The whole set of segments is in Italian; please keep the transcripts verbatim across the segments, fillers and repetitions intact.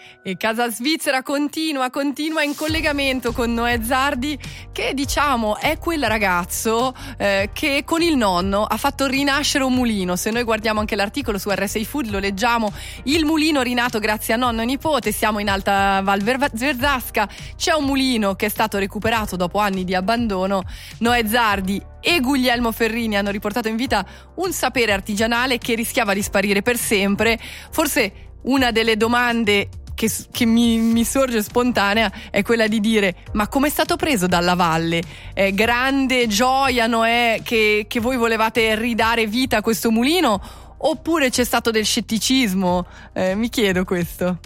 E Casa Svizzera continua, continua in collegamento con Noè Zardi, che diciamo è quel ragazzo eh, che con il nonno ha fatto rinascere un mulino. Se noi guardiamo anche l'articolo su R S I Food lo leggiamo, il mulino rinato grazie a nonno e nipote. Siamo in Alta Val Verzasca, c'è un mulino che è stato recuperato dopo anni di abbandono. Noè Zardi e Guglielmo Ferrini hanno riportato in vita un sapere artigianale che rischiava di sparire per sempre. Forse una delle domande che, che mi, mi sorge spontanea è quella di dire: ma come è stato preso dalla valle? È grande gioia, Noè, che, che voi volevate ridare vita a questo mulino, oppure c'è stato del scetticismo? Eh, mi chiedo questo.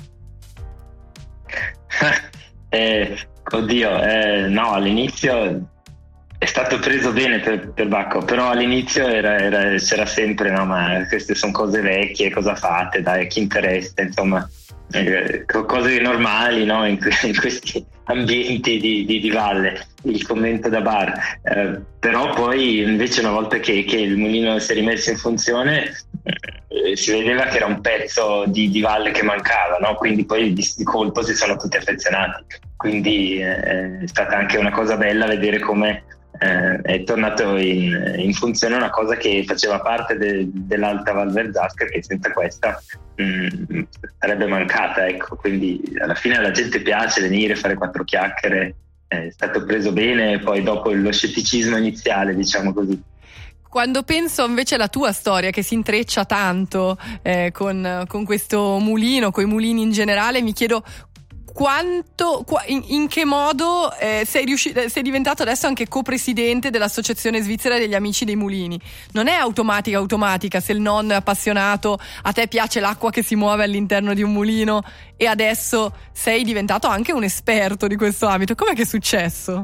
eh, oddio, eh, no, all'inizio è stato preso bene per, per Bacco, però all'inizio era, era, c'era sempre: no, ma queste sono cose vecchie, cosa fate? Dai, a chi interessa? Insomma, eh, cose normali, no? In, in questi ambienti di, di, di valle, il commento da bar. Eh, però poi invece una volta che, che il mulino si è rimesso in funzione, eh, si vedeva che era un pezzo di, di valle che mancava, no? Quindi poi di, di colpo si sono tutti affezionati. Quindi eh, è stata anche una cosa bella vedere come Eh, è tornato in, in funzione una cosa che faceva parte de, dell'Alta Val Verzasca, che senza questa mh, sarebbe mancata, ecco. Quindi alla fine alla gente piace venire, fare quattro chiacchiere, è stato preso bene. Poi dopo lo scetticismo iniziale, diciamo così. Quando penso invece alla tua storia, che si intreccia tanto eh, con, con questo mulino, con i mulini in generale, mi chiedo quanto, in, in che modo eh, sei riuscito, sei diventato adesso anche copresidente dell'Associazione Svizzera degli Amici dei Mulini. Non è automatica automatica, se il nonno è appassionato, a te piace l'acqua che si muove all'interno di un mulino e adesso sei diventato anche un esperto di questo ambito. Com'è che è successo?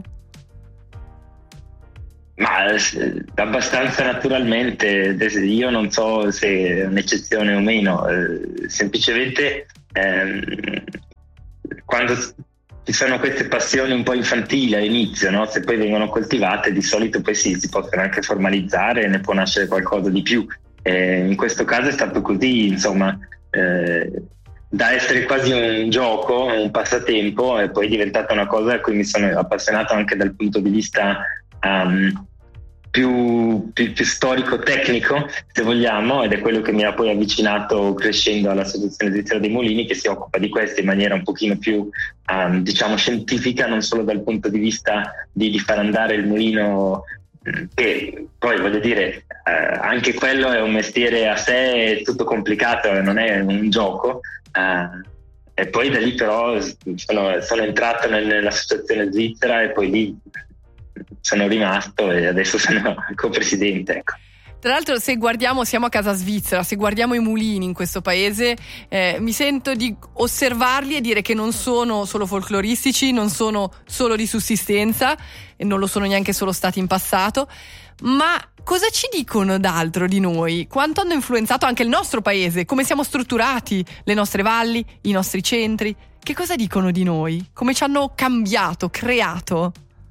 Ma abbastanza naturalmente. Io non so se è un'eccezione o meno, eh, semplicemente ehm, quando ci sono queste passioni un po' infantili all'inizio, no? Se poi vengono coltivate, di solito poi si, si possono anche formalizzare e ne può nascere qualcosa di più. Eh, in questo caso è stato così, insomma, eh, da essere quasi un gioco, un passatempo, e poi è diventata una cosa a cui mi sono appassionato anche dal punto di vista um, più, più, più storico-tecnico, se vogliamo, ed è quello che mi ha poi avvicinato crescendo all'Associazione Svizzera dei Mulini, che si occupa di questo in maniera un pochino più um, diciamo scientifica, non solo dal punto di vista di, di far andare il mulino, che poi voglio dire eh, anche quello è un mestiere a sé, è tutto complicato, non è un gioco. Uh, e poi da lì però sono, sono entrato nell'Associazione Svizzera e poi lì sono rimasto e adesso sono copresidente, ecco. Tra l'altro, se guardiamo, siamo a Casa Svizzera, se guardiamo i mulini in questo paese, eh, mi sento di osservarli e dire che non sono solo folcloristici, non sono solo di sussistenza, e non lo sono neanche solo stati in passato, ma cosa ci dicono d'altro di noi? Quanto hanno influenzato anche il nostro paese? Come siamo strutturati, le nostre valli, i nostri centri? Che cosa dicono di noi? Come ci hanno cambiato, creato?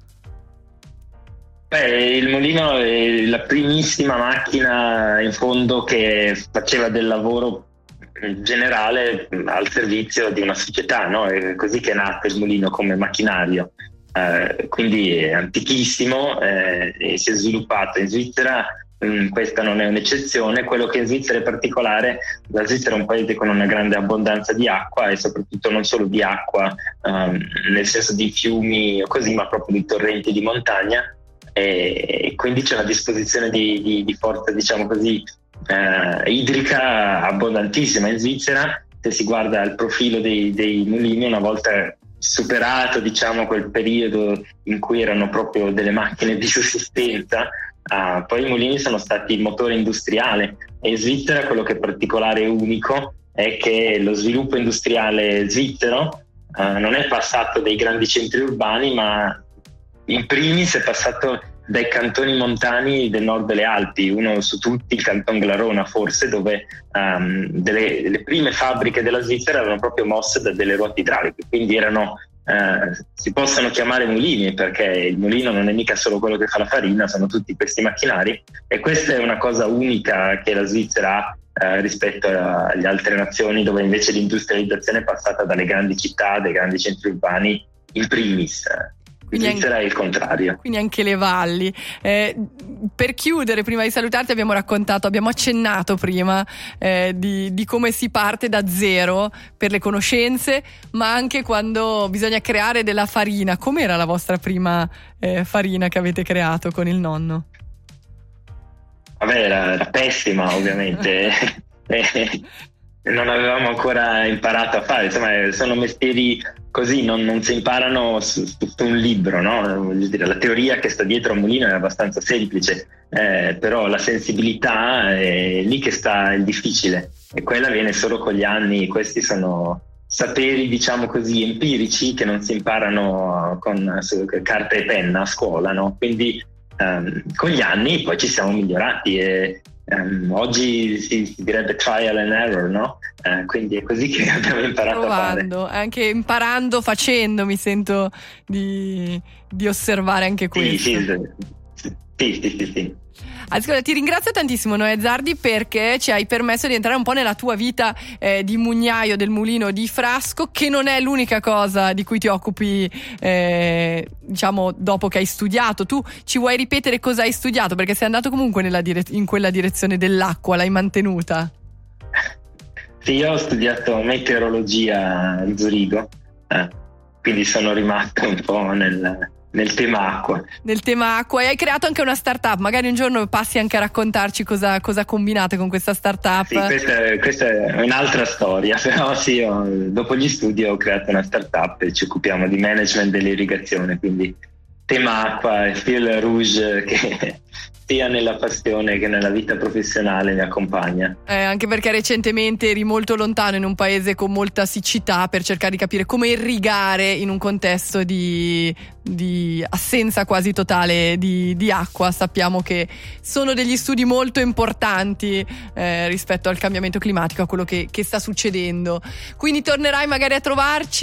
Beh, il mulino è la primissima macchina in fondo che faceva del lavoro generale al servizio di una società, no? È così che è nato il mulino, come macchinario. Eh, quindi è antichissimo eh, e si è sviluppato in Svizzera. Mh, questa non è un'eccezione. Quello che in Svizzera è particolare: la Svizzera è un paese con una grande abbondanza di acqua, e soprattutto non solo di acqua um, nel senso di fiumi o così, ma proprio di torrenti di montagna, e quindi c'è una disposizione di, di, di forza, diciamo così, eh, idrica abbondantissima in Svizzera. Se si guarda il profilo dei, dei mulini, una volta superato, diciamo, quel periodo in cui erano proprio delle macchine di sussistenza, uh, poi i mulini sono stati motore industriale. E in Svizzera quello che è particolare e unico è che lo sviluppo industriale svizzero uh, non è passato dai grandi centri urbani, ma in primis è passato dai cantoni montani del nord delle Alpi, uno su tutti il Canton Glarona forse, dove um, delle, le prime fabbriche della Svizzera erano proprio mosse da delle ruote idrauliche, quindi erano uh, si possono chiamare mulini, perché il mulino non è mica solo quello che fa la farina, sono tutti questi macchinari. E questa è una cosa unica che la Svizzera ha, eh, rispetto alle altre nazioni dove invece l'industrializzazione è passata dalle grandi città, dai grandi centri urbani in primis. In Svizzera è il contrario. Quindi anche le valli. Eh, per chiudere, prima di salutarti, abbiamo raccontato, abbiamo accennato prima eh, di, di come si parte da zero per le conoscenze, ma anche quando bisogna creare della farina. Com'era la vostra prima eh, farina che avete creato con il nonno? Vabbè, era, era pessima, ovviamente. Non avevamo ancora imparato a fare, insomma, sono mestieri così, non, non si imparano su, su, su un libro, no? Voglio dire, la teoria che sta dietro a un mulino è abbastanza semplice, eh, però la sensibilità è lì che sta il difficile, e quella viene solo con gli anni. Questi sono saperi, diciamo così, empirici che non si imparano con su, carta e penna a scuola, no? Quindi ehm, con gli anni poi ci siamo migliorati e Um, oggi si, si direbbe trial and error, no? Uh, quindi è così che abbiamo imparato Provando, a fare. Anche imparando, facendo, mi sento di, di osservare anche questo. Sì, sì, sì, sì, sì, sì, sì. Ascolta, ti ringrazio tantissimo, Noè Zardi, perché ci hai permesso di entrare un po' nella tua vita eh, di mugnaio del mulino di Frasco, che non è l'unica cosa di cui ti occupi, eh, diciamo, dopo che hai studiato. Tu ci vuoi ripetere cosa hai studiato? Perché sei andato comunque nella dire- in quella direzione dell'acqua, l'hai mantenuta? Sì, io ho studiato meteorologia a Zurigo, eh, quindi sono rimasto un po' nel... nel tema acqua. Nel tema acqua. E hai creato anche una startup, magari un giorno passi anche a raccontarci cosa, cosa combinate con questa startup. Sì, questa è, questa è un'altra storia, però sì, ho, dopo gli studi ho creato una startup e ci occupiamo di management dell'irrigazione, quindi tema acqua e fil rouge che sia nella passione che nella vita professionale mi accompagna. Eh, anche perché recentemente eri molto lontano in un paese con molta siccità per cercare di capire come irrigare in un contesto di, di assenza quasi totale di, di acqua. Sappiamo che sono degli studi molto importanti eh, rispetto al cambiamento climatico, a quello che, che sta succedendo. Quindi tornerai magari a trovarci